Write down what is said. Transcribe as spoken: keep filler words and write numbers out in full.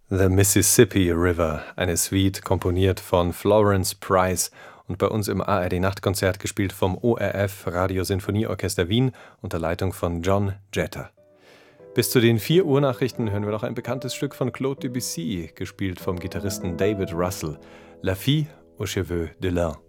The Mississippi River, eine Suite komponiert von Florence Price und bei uns im A R D-Nachtkonzert gespielt vom O R F Radiosinfonieorchester Wien unter Leitung von John Jeter. Bis zu den vier Uhr Nachrichten hören wir noch ein bekanntes Stück von Claude Debussy, gespielt vom Gitarristen David Russell, La Fille aux cheveux de lin.